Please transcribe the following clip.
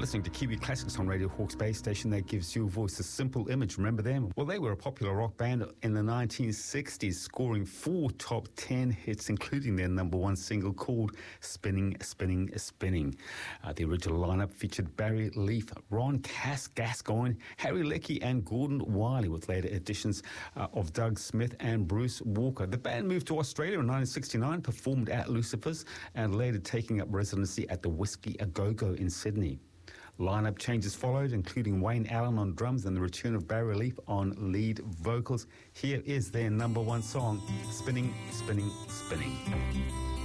Listening to Kiwi Classics on Radio Hawke's Bay Station that gives your voice a simple image. Remember them? Well, they were a popular rock band in the 1960s, scoring 4 top 10 hits, including their number one single called Spinning, Spinning, Spinning. The original lineup featured Barry Leaf, Ron Gascoigne, Harry Leckie and Gordon Wiley, with later additions of Doug Smith and Bruce Walker. The band moved to Australia in 1969, performed at Lucifer's, and later taking up residency at the Whiskey A Go-Go in Sydney. Lineup changes followed, including Wayne Allen on drums and the return of Barry Leaf on lead vocals. Here is their number one song, Spinning, Spinning, Spinning.